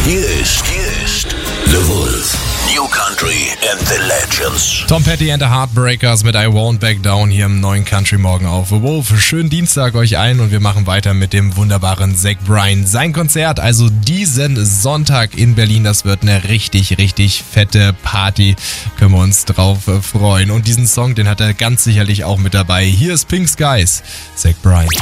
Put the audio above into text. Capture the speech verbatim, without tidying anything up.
Hier ist, hier ist The Wolf. New Country and the Legends. Tom Petty and the Heartbreakers mit I Won't Back Down hier im neuen Country Morgen auf The Wolf. Schönen Dienstag euch allen und wir machen weiter mit dem wunderbaren Zach Bryan. Sein Konzert, also diesen Sonntag in Berlin, das wird eine richtig, richtig fette Party. Können wir uns drauf freuen. Und diesen Song, den hat er ganz sicherlich auch mit dabei. Hier ist Pink Skies, Zach Bryan.